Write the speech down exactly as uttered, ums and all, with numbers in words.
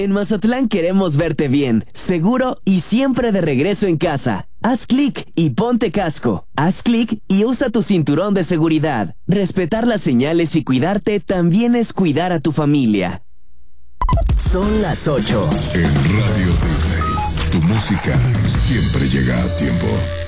En Mazatlán queremos verte bien, seguro y siempre de regreso en casa. Haz clic y ponte casco. Haz clic y usa tu cinturón de seguridad. Respetar las señales y cuidarte también es cuidar a tu familia. Son las ocho. En Radio Disney, tu música siempre llega a tiempo.